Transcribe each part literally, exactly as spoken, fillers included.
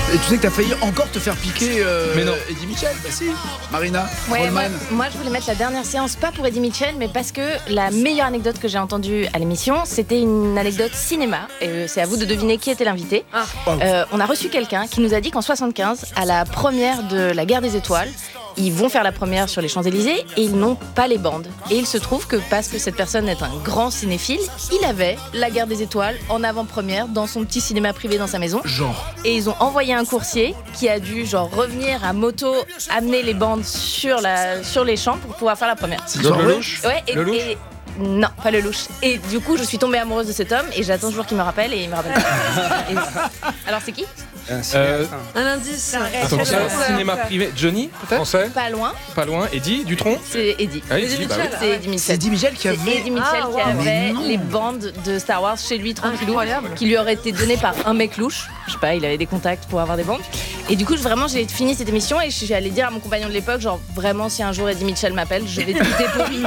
Et tu sais que t'as failli encore te faire piquer euh, Mais non. Eddie Mitchell. Bah si, Marina. Ouais, moi, Rollman. moi, je voulais mettre la dernière séance, pas pour Eddie Mitchell, mais parce que la meilleure anecdote que j'ai entendue à l'émission, c'était une anecdote cinéma. Et euh, c'est à vous de deviner qui était l'invité. Ah. Euh, on a reçu quelqu'un qui nous a dit qu'en soixante-quinze, à la première de la guerre des étoiles, ils vont faire la première sur les Champs-Élysées et ils n'ont pas les bandes. Et il se trouve que parce que cette personne est un grand cinéphile, il avait la guerre des étoiles en avant-première dans son petit cinéma privé dans sa maison. Genre. Et ils ont envoyé un coursier qui a dû genre revenir à moto, amener les bandes sur, la, sur les champs pour pouvoir faire la première. C'est Le vrai. louche. Ouais, et, Le louche. et- non, pas le louche. Et du coup, je suis tombée amoureuse de cet homme et j'attends toujours qu'il me rappelle et il me rappelle pas. Et- Alors c'est qui ? Euh, Un indice. Attends, Quel c'est un acteur cinéma privé. Johnny, peut-être. Français. Pas loin, Pas loin. Eddie Dutronc. c'est Eddie. Ah, Eddie Eddie, bah oui. Mitchell. C'est Eddie C'est Mitchell. Eddie Mitchell qui C'est avait. Eddie Mitchell Ah, qui wow. Mais avait non. les bandes de Star Wars chez lui, tranquillou, Incroyable. qui lui auraient été données par un mec louche. Je sais pas, il avait des contacts pour avoir des bandes. Et du coup, je- vraiment, j'ai fini cette émission et je suis allée dire à mon compagnon de l'époque, genre vraiment, si un jour Eddie Mitchell m'appelle, je vais douter pour lui.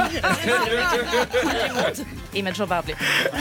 Et il m'a toujours pas rappelé.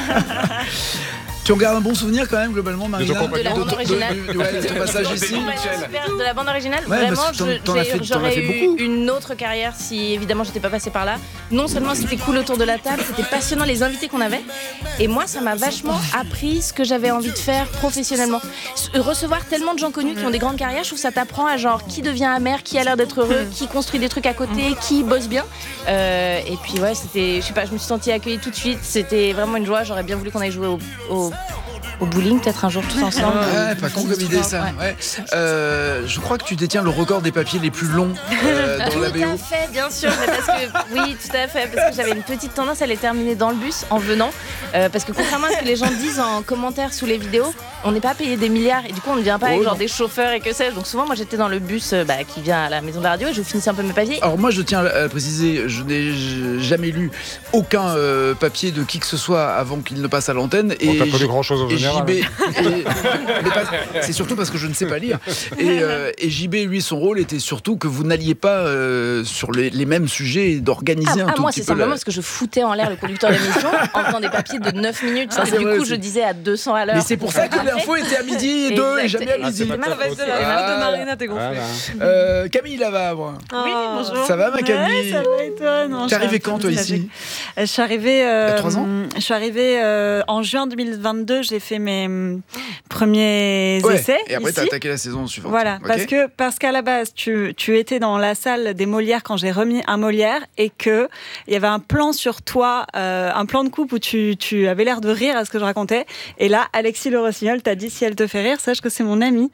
Tu en gardes un bon souvenir quand même globalement, Marina. ton De la bande originale. de- ouais, de ton passage ici. De la bande originale, Ouais, vraiment, parce que t'en- je- t'en as j'ai- fait- t'en as j'aurais fait eu beaucoup. une autre carrière si évidemment j'étais pas passée par là. Non seulement c'était cool autour de la table, c'était passionnant les invités qu'on avait, et moi ça m'a vachement appris ce que j'avais envie de faire professionnellement. S- Recevoir tellement de gens connus qui ont des grandes carrières, je trouve que ça t'apprend à genre qui devient amer, qui a l'air d'être heureux, qui construit des trucs à côté, qui bosse bien. Euh, et puis ouais, c'était, je sais pas, je me suis sentie accueillie tout de suite. C'était vraiment une joie. J'aurais bien voulu qu'on aille jouer au, au Au bowling, peut-être un jour tous ensemble. Ouais, pas con comme idée ça. Ouais. Ouais. Euh, je crois que tu détiens le record des papiers les plus longs euh, dans la B Tout O. à fait, bien sûr. Mais parce que, oui, tout à fait. Parce que j'avais une petite tendance à les terminer dans le bus en venant. Euh, parce que contrairement à ce que les gens disent en commentaire sous les vidéos, on n'est pas payé des milliards. Et du coup, on ne vient pas avec Oh, genre non. des chauffeurs et que sais-je. Donc souvent, moi, j'étais dans le bus euh, bah, qui vient à la maison de la radio et je finissais un peu mes papiers. Alors moi je tiens à préciser, je n'ai j- jamais lu aucun euh, papier de qui que ce soit avant qu'il ne passe à l'antenne. On Et t'a pas J- lu grand chose au et général. J B, et- mais pas- c'est surtout parce que je ne sais pas lire. Et, euh, et J B, lui, son rôle était surtout que vous n'alliez pas euh, sur les, les mêmes sujets et d'organiser Ah, un ah, tout moi, petit c'est peu. simplement la- parce que je foutais en l'air le conducteur de l'émission en faisant des papiers de neuf minutes. Ah, Parce que c'est du vrai coup, aussi. je disais à deux cents à l'heure. Mais c'est pour ça que l'info était à midi et deux et jamais à Exact. midi. Et c'est La mal vibe de la Ah. vibe de Marina, t'es gonflée. Voilà. Euh, Camille Lavabre, Oui, bonjour. ça va ma Camille? Ouais, ça va et toi? Non, T'es je arrivée suis un quand peu toi nostalgique. ici? Euh, Je suis arrivée. euh, Il y a trois ans Je suis arrivée euh, en juin deux mille vingt-deux. J'ai fait mes hum, premiers Ouais. essais. Et après ici. t'as attaqué la saison suivante. Voilà, Ok. parce que parce qu'à la base, tu, tu étais dans la salle des Molières quand j'ai remis un Molière et que il y avait un plan sur toi, euh, un plan de coupe où tu, tu avais l'air de rire à ce que je racontais. Et là, Alexis Le Rossignol t'a dit si elle te fait rire, sache que c'est mon ami.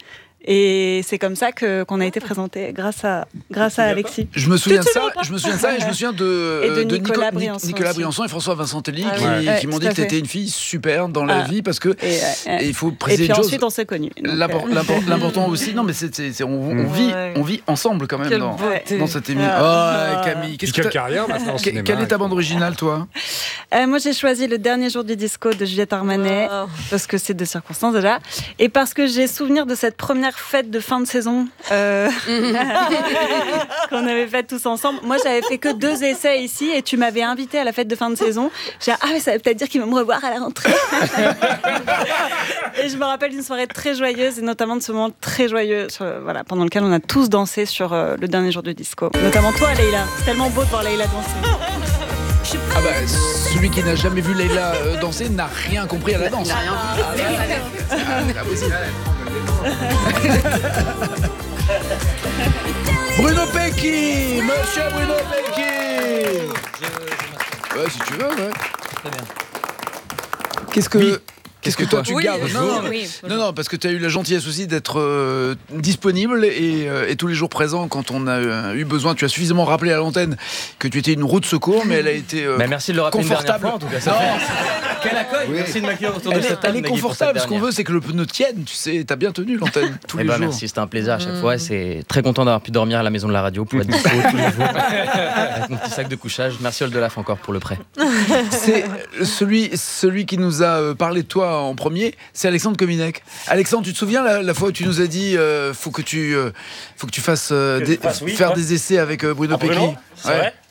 Et c'est comme ça que qu'on a été présenté grâce à grâce à Alexis. Je me souviens de Tu te ça, souviens pas je me souviens de ça et je me souviens de, Et de euh, Nicolas Nico- Briançon Nicolas aussi. Briançon et François Vincentelli Ah qui, ouais. Ouais, qui m'ont tout dit à que t'étais fait. une fille super dans la Ah. vie parce que Et, euh, et il faut et préciser puis une chose. ensuite, on s'est connus. Donc, L'impor- euh, l'impor- L'important aussi, non mais c'est, c'est- c'est- on, on Ouais. vit, on vit ensemble quand même Quelle dans, beauté. dans cette émission. Ah. Oh Camille, qu'est-ce Puis que quelle t'as- carrière maintenant au que- cinéma. quelle est ta bande originale toi? Euh, moi, j'ai choisi Le Dernier jour du disco de Juliette Armanet, Wow. parce que c'est de circonstances déjà, et parce que j'ai souvenir de cette première fête de fin de saison euh, qu'on avait faite tous ensemble. Moi, j'avais fait que deux essais ici, et tu m'avais invité à la fête de fin de saison. J'ai dit, ah, mais ça veut peut-être dire qu'ils vont me revoir à la rentrée. Et je me rappelle d'une soirée très joyeuse, et notamment de ce moment très joyeux, sur- voilà, pendant lequel on a tous dansé sur euh, Le Dernier jour du disco. Notamment toi, Leïla. C'est tellement beau de voir Leïla danser. Ah bah celui qui n'a jamais vu Leïla euh, danser n'a rien compris à la danse. Bruno Pecchi, Monsieur Bruno Pecchi. Ouais, si tu veux, ouais. Très bien. Qu'est-ce que Oui. Qu'est-ce que toi tu Oui, gardes bonjour. non, non, Oui, non, non, parce que tu as eu la gentillesse aussi d'être euh, disponible et, euh, et tous les jours présent quand on a euh, eu besoin. Tu as suffisamment rappelé à l'antenne que tu étais une roue de secours, mais elle a été euh, Bah, merci de le rappeler une dernière confortable. fois en tout cas. Ça fait- Quel accueil. Oui. Merci de m'accueillir autour de Elle est, cette table. elle est Nagui, pour cette confortable. Ce qu'on dernière. veut, c'est que le pneu tienne. Tu sais, t'as bien tenu l'antenne tous Eh les ben, jours. merci, c'était un plaisir à chaque fois. C'est très content d'avoir pu dormir à la maison de la radio pour être dispo tous les jours avec mon petit sac de couchage. Merci Oldelaf encore pour le prêt. C'est celui, celui qui nous a euh, parlé de toi en premier, c'est Alexandre Kominek. Alexandre, tu te souviens la, la fois où tu nous as dit euh, faut que tu, euh, faut que tu fasses, euh, Que des- je fasse, oui, faire ouais. des essais avec euh, Bruno Ah, Bruno, Pecchi. c'est vrai.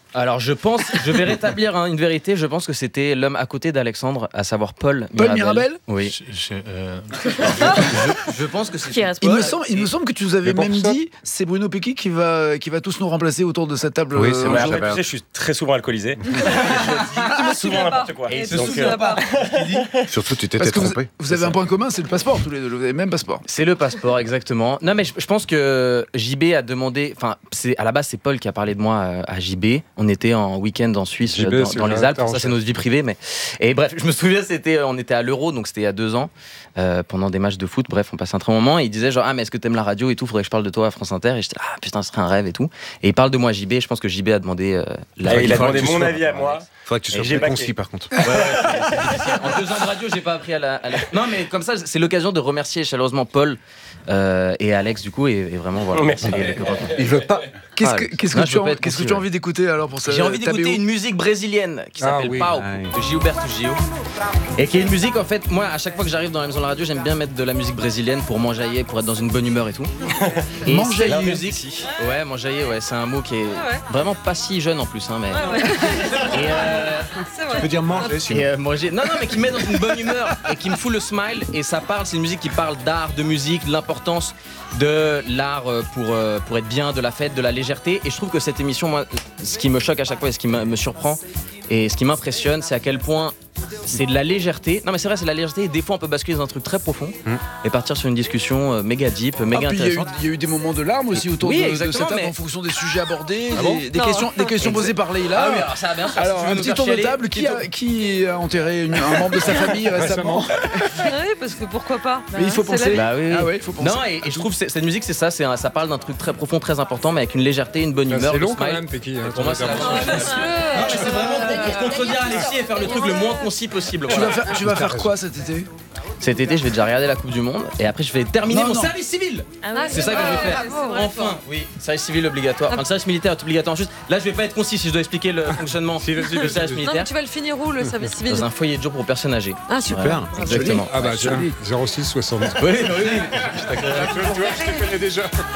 Alors je pense, je vais rétablir hein, une vérité, je pense que c'était l'homme à côté d'Alexandre, à savoir Paul Mirabel. Paul Mirabel Oui. Je, je, euh... je, je pense que c'est... Il me, semble, il me semble que tu nous avais même ça... dit, c'est Bruno Pecky qui va, qui va tous nous remplacer autour de cette table. Oui, c'est vrai. Après, tu sais, je suis très souvent alcoolisé. Je dis souvent n'importe quoi. Et donc, euh... pas. Surtout, tu t'étais Parce que trompé. Vous, vous avez un point commun, c'est le passeport, tous les deux. Vous avez le même passeport. C'est le passeport, exactement. Non, mais je, je pense que J B a demandé. Enfin, à la base, c'est Paul qui a parlé de moi à J B. On était en week-end en Suisse, J B, dans, dans les Alpes. Ça, c'est notre vie privée. Mais... Et bref, je me souviens, c'était, on était à l'Euro, donc c'était il y a deux ans, euh, pendant des matchs de foot. Bref, on passait un très bon moment. Et il disait genre, ah, mais est-ce que t'aimes la radio et tout? Faudrait que je parle de toi à France Inter. Et j'étais, ah, putain, ce serait un rêve et tout. Et il parle de moi, J B. Je pense que J B a demandé. Euh, la ah, il a demandé mon avis à moi. Faudrait que tu sois plus concis par contre. Ouais, ouais, en deux ans de radio, j'ai pas appris à la, à la... Non, mais comme ça, c'est l'occasion de remercier chaleureusement Paul euh, et Alex du coup, et, et vraiment voilà. Merci. Les, les Il veut pas. Qu'est-ce que, qu'est-ce que, non, tu, as, qu'est-ce que tu as envie d'écouter alors pour ça? J'ai envie d'écouter une musique brésilienne qui s'appelle ah, oui. Pau de Gilberto Gil, et qui est une musique en fait. Moi, à chaque fois que j'arrive dans la maison de la radio, j'aime bien mettre de la musique brésilienne pour m'enjailler, pour être dans une bonne humeur et tout. Et m'enjailler. La musique, ouais, m'enjailler, ouais, c'est un mot qui est ah ouais. vraiment pas si jeune en plus, hein, mais. Ah ouais. Et euh... Tu peux dire manger sinon. Et euh, manger. Non, non, mais qui me met dans une bonne humeur et qui me fout le smile. Et ça parle, c'est une musique qui parle d'art, de musique, de l'importance de l'art pour, pour être bien, de la fête, de la légèreté. Et je trouve que cette émission, moi, ce qui me choque à chaque fois et ce qui me surprend et ce qui m'impressionne, c'est à quel point c'est de la légèreté. Non mais c'est vrai, c'est de la légèreté et des fois on peut basculer dans un truc très profond mmh. et partir sur une discussion euh, méga deep, méga ah, intéressante. Il y, y a eu des moments de larmes aussi autour oui, de, de cette table mais... en fonction des sujets abordés, ah des, bon des, questions, des questions posées par Leïla. Ah oui, alors ça, bien sûr, alors si un petit tour de table, qui a, qui a enterré une, un membre de sa famille récemment? Oui, parce que pourquoi pas. Mais il faut penser. Bah, oui. Ah ouais, il faut penser. Non, et, et je trouve que cette musique, c'est ça, c'est un, ça parle d'un truc très profond, très important, mais avec une légèreté, une bonne humeur. C'est long quand même, Pecky. Pour moi, c'est c'est vraiment pour contredire Alexis et faire le truc le moins concis possible. Tu vas faire quoi cet été? Cet été, je vais déjà regarder la Coupe du Monde et après, je vais terminer non, mon non. service civil. Ah ouais, c'est ça que je vais faire. Ah, enfin, oui, service civil obligatoire. Enfin, le service militaire est obligatoire. Juste, là, je vais pas être concis si je dois expliquer le fonctionnement du service militaire. Non, mais tu vas le finir où le service civil? Dans un foyer de jour pour personnes âgées. Ah super. Voilà, exactement. Ah bah tiens, zéro six soixante. Oui, oui, oui. Tu vois, je te connais déjà.